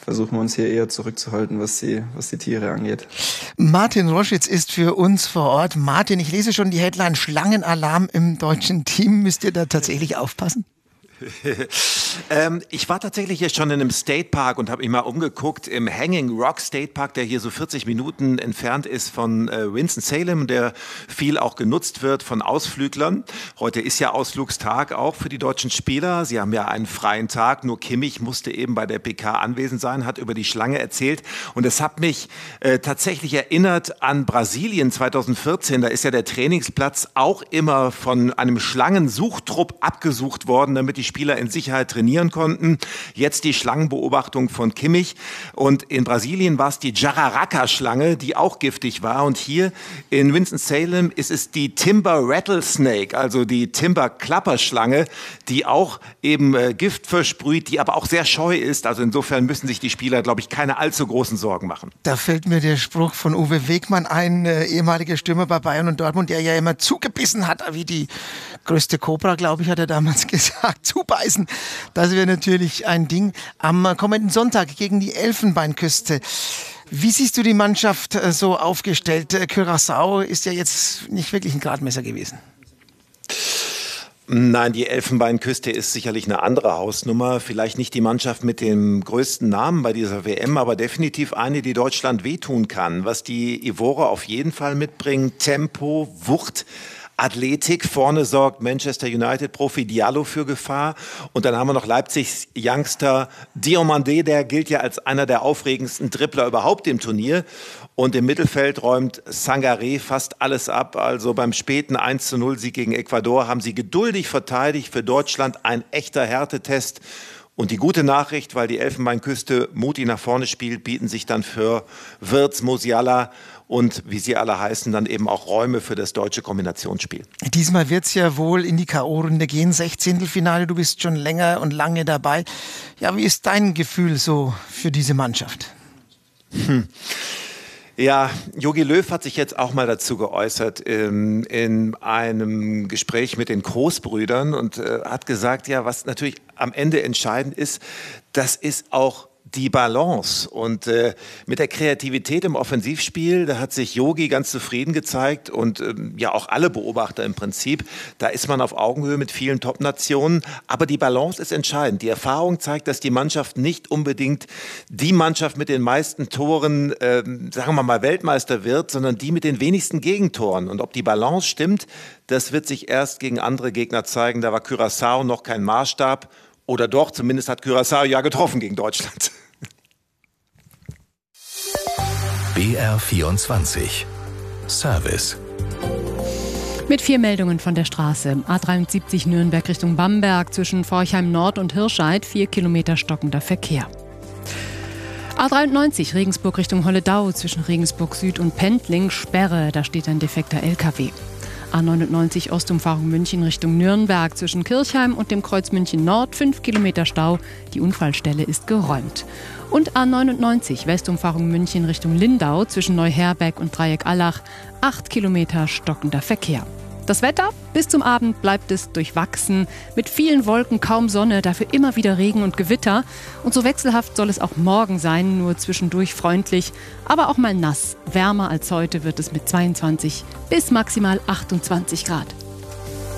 versuchen wir uns hier eher zurückzuhalten, was die Tiere angeht. Martin Roschitz ist für uns vor Ort. Martin, ich lese schon die Headline Schlangenalarm im deutschen Team. Müsst ihr da tatsächlich aufpassen? Ich war tatsächlich jetzt schon in einem State Park und habe mich mal umgeguckt im Hanging Rock State Park, der hier so 40 Minuten entfernt ist von Winston-Salem, der viel auch genutzt wird von Ausflüglern. Heute ist ja Ausflugstag auch für die deutschen Spieler. Sie haben ja einen freien Tag. Nur Kimmich musste eben bei der PK anwesend sein, hat über die Schlange erzählt. Und es hat mich tatsächlich erinnert an Brasilien 2014. Da ist ja der Trainingsplatz auch immer von einem Schlangensuchtrupp abgesucht worden, damit die Spieler in Sicherheit trainieren konnten. Jetzt die Schlangenbeobachtung von Kimmich. Und in Brasilien war es die Jararaca-Schlange, die auch giftig war. Und hier in Winston-Salem ist es die Timber Rattlesnake, also die Timber-Klapperschlange, die auch eben Gift versprüht, die aber auch sehr scheu ist. Also insofern müssen sich die Spieler, glaube ich, keine allzu großen Sorgen machen. Da fällt mir der Spruch von Uwe Wegmann ein, ehemaliger Stürmer bei Bayern und Dortmund, der ja immer zugebissen hat, wie die größte Kobra, glaube ich, hat er damals gesagt. Zubeißen, das wäre natürlich ein Ding. Am kommenden Sonntag gegen die Elfenbeinküste. Wie siehst du die Mannschaft so aufgestellt? Curaçao ist ja jetzt nicht wirklich ein Gradmesser gewesen. Nein, die Elfenbeinküste ist sicherlich eine andere Hausnummer. Vielleicht nicht die Mannschaft mit dem größten Namen bei dieser WM, aber definitiv eine, die Deutschland wehtun kann. Was die Ivorer auf jeden Fall mitbringen: Tempo, Wucht, Athletik. Vorne sorgt Manchester United-Profi Diallo für Gefahr. Und dann haben wir noch Leipzigs Youngster Diomandé, der gilt ja als einer der aufregendsten Dribbler überhaupt im Turnier. Und im Mittelfeld räumt Sangaré fast alles ab. Also beim späten 1:0-Sieg gegen Ecuador haben sie geduldig verteidigt. Für Deutschland ein echter Härtetest. Und die gute Nachricht, weil die Elfenbeinküste mutig nach vorne spielt, bieten sich dann für Wirtz, Musiala und wie sie alle heißen, dann eben auch Räume für das deutsche Kombinationsspiel. Diesmal wird es ja wohl in die K.O.-Runde gehen, 16. Du bist schon länger und lange dabei. Ja, wie ist dein Gefühl so für diese Mannschaft? Ja, Jogi Löw hat sich jetzt auch mal dazu geäußert in einem Gespräch mit den Großbrüdern und hat gesagt, ja, was natürlich am Ende entscheidend ist, das ist auch die Balance. Und mit der Kreativität im Offensivspiel, da hat sich Jogi ganz zufrieden gezeigt und ja auch alle Beobachter im Prinzip. Da ist man auf Augenhöhe mit vielen Top-Nationen. Aber die Balance ist entscheidend. Die Erfahrung zeigt, dass die Mannschaft nicht unbedingt die Mannschaft mit den meisten Toren, sagen wir mal, Weltmeister wird, sondern die mit den wenigsten Gegentoren. Und ob die Balance stimmt, das wird sich erst gegen andere Gegner zeigen. Da war Curaçao noch kein Maßstab. Oder doch, zumindest hat Curaçao ja getroffen gegen Deutschland. BR24 Service. Mit 4 Meldungen von der Straße. A73 Nürnberg Richtung Bamberg zwischen Forchheim Nord und Hirscheid, 4 Kilometer stockender Verkehr. A93 Regensburg Richtung Holledau zwischen Regensburg Süd und Pendling, Sperre, da steht ein defekter LKW. A99 Ostumfahrung München Richtung Nürnberg zwischen Kirchheim und dem Kreuz München Nord, 5 Kilometer Stau. Die Unfallstelle ist geräumt. Und A99 Westumfahrung München Richtung Lindau zwischen Neuherberg und Dreieck Allach, 8 Kilometer stockender Verkehr. Das Wetter? Bis zum Abend bleibt es durchwachsen, mit vielen Wolken, kaum Sonne, dafür immer wieder Regen und Gewitter. Und so wechselhaft soll es auch morgen sein, nur zwischendurch freundlich, aber auch mal nass. Wärmer als heute wird es mit 22 bis maximal 28 Grad.